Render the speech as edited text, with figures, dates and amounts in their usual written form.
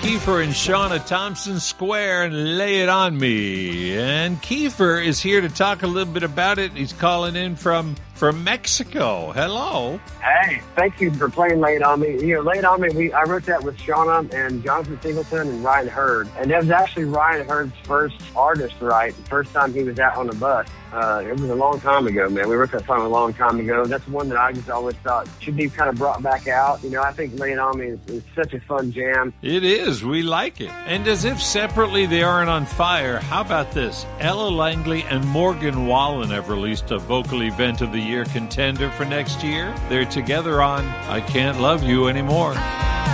Kiefer and Shauna Thompson Square and Lay It On Me. And Kiefer is here to talk a little bit about it. He's calling in from Mexico. Hello. Hey, thank you for playing Lay It On Me. You know, Lay It On Me, I wrote that with Shauna and Jonathan Singleton and Ryan Hurd. And that was actually Ryan Hurd's first artist, right? The first time he was out on the bus. It was a long time ago, man. We wrote that song a long time ago. That's one that I just always thought should be kind of brought back out. You know, I think Lay It On Me is such a fun jam. It is. We like it. And as if separately they aren't on fire, how about this? Ella Langley and Morgan Wallen have released a vocal event of the year contender for next year. They're together on I Can't Love You Anymore.